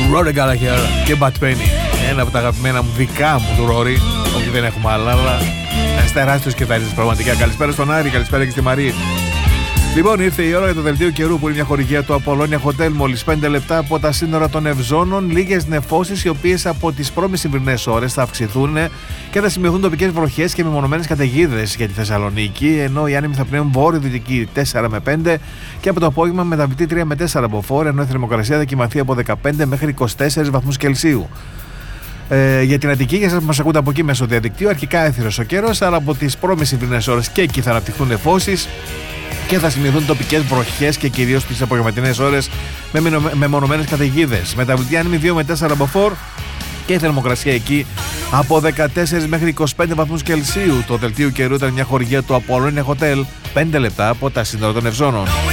Rory Gallagher και Bad Penny. Ένα από τα αγαπημένα μου, δικά μου του Rory. Όχι, δεν έχουμε άλλα, αλλά ένας τεράστιος κιθαρίστας πραγματικά. Καλησπέρα στον Άρη, καλησπέρα και στη Μαρία. Λοιπόν, ήρθε η ώρα για το δελτίο καιρού που είναι μια χορηγία του Apollonia Hotel. Μόλις 5 λεπτά από τα σύνορα των Ευζώνων. Λίγες νεφώσεις, οι οποίες από τις προμεσημβρινές ώρες θα αυξηθούν και θα σημειωθούν τοπικές βροχές και μεμονωμένες καταιγίδες για τη Θεσσαλονίκη. Ενώ οι άνεμοι θα πνέουν βόρειο-δυτική 4 με 5 και από το απόγευμα μεταβητή 3 με 4 από φόρ. Ενώ η θερμοκρασία θα κοιμαθεί από 15 μέχρι 24 βαθμούς Κελσίου. Για την Αττική, για εσάς που μας ακούτε από εκεί μέσω διαδικτύου, αρχικά έθυρος ο καιρός, αλλά από τις προμεσημβρινές ώρες και εκεί θα αναπτυχθούν νεφώσεις και θα σημειωθούν τοπικές βροχές και κυρίως τις απογευματινές ώρες με μεμονωμένες καταιγίδες. Μεταβλητή άνεμη 2 με 4 από φόρ και η θερμοκρασία εκεί από 14 μέχρι 25 βαθμούς Κελσίου. Το δελτίο καιρού ήταν μια χορηγία του Apollonia Hotel, 5 λεπτά από τα σύνορα των Ευζώνων.